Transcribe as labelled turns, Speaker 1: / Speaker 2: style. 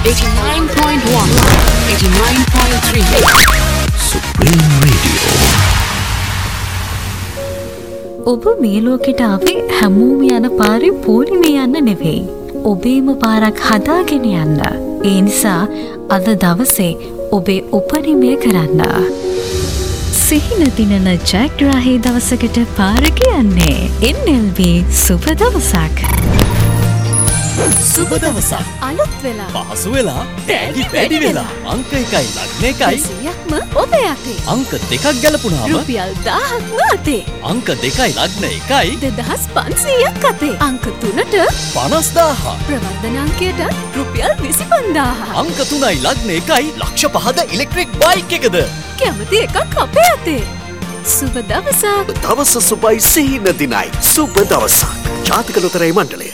Speaker 1: 89.1 89.3
Speaker 2: Supreme Radio.
Speaker 3: ඔබ මේ ලෝකෙට ආවේ හැමෝම යන පාරේ පොලිමේ යන්න නෙවෙයි. ඔබේම පාරක් හදාගෙන යන්න. ඒ නිසා අද දවසේ ඔබේ උපරිමය කරන්න. සිහින දිනන ජයග්‍රාහී දවසකට පාර කියන්නේ NLB සුබ දවසක්.
Speaker 4: සුබ දවසක්
Speaker 1: අලුත් වෙලා
Speaker 4: පහසු වෙලා තෑගි වැඩි වෙලා අංක 1යි ලග්න 1යි
Speaker 1: 100ක්ම ඔබ යතේ
Speaker 4: අංක 2ක් ගැලපුණාම
Speaker 1: රුපියල් 1000ක්ම අතේ
Speaker 4: අංක 2යි ලග්න 1යි
Speaker 1: 2500ක් අතේ අංක 3ට
Speaker 4: 50000
Speaker 1: ප්‍රවර්ධන අංකයට රුපියල් 25000
Speaker 4: අංක 3යි ලග්න 1යි ලක්ෂ 5ද ඉලෙක්ට්‍රික් බයික් එකද
Speaker 1: කැමති එකක් අපේ අතේ සුබ දවසක්
Speaker 2: දවස සුබයි සිහින දිනයි සුබ දවසක් ජාතික ලොතරැයි මණ්ඩලය